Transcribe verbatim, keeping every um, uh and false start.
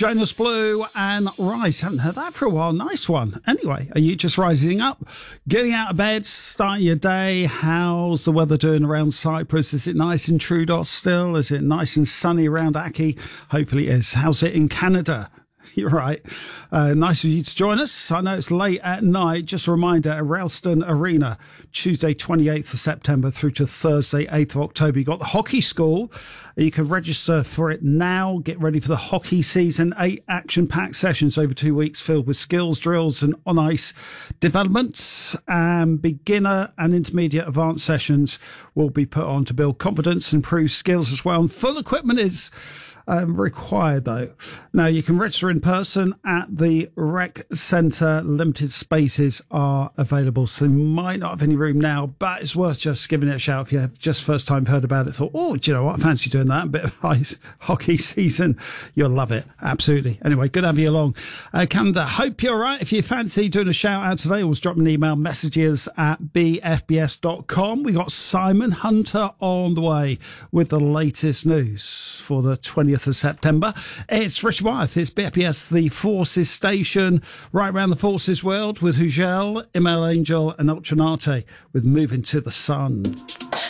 Jonas Blue and Rise. Haven't heard that for a while. Nice one. Anyway, are you just rising up, getting out of bed, starting your day? How's the weather doing around Cyprus? Is it nice in Troodos still? Is it nice and sunny around Aki? Hopefully it is. How's it in Canada? You're right. Uh, nice of you to join us. I know it's late at night. Just a reminder, at Ralston Arena, Tuesday twenty-eighth of September through to Thursday eighth of October. You've got the hockey school. You can register for it now. Get ready for the hockey season. Eight action-packed sessions over two weeks filled with skills, drills and on-ice developments. And beginner and intermediate advanced sessions will be put on to build confidence and improve skills as well. And full equipment is Um, required though. Now you can register in person at the Rec Centre. Limited spaces are available, so they might not have any room now, but it's worth just giving it a shout if you have just first time heard about it. Thought, oh, do you know what? I fancy doing that. A bit of ice hockey season. You'll love it. Absolutely. Anyway, good to have you along. Uh, Canada, hope you're all right. If you fancy doing a shout out today, always drop me an email, messages at b f b s dot com. We got Simon Hunter on the way with the latest news for the twentieth of September. It's Richard Wyeth. It's B F B S, the Forces station, right around the Forces world with Hugel, Imel Angel and Ultranate with Moving to the Sun.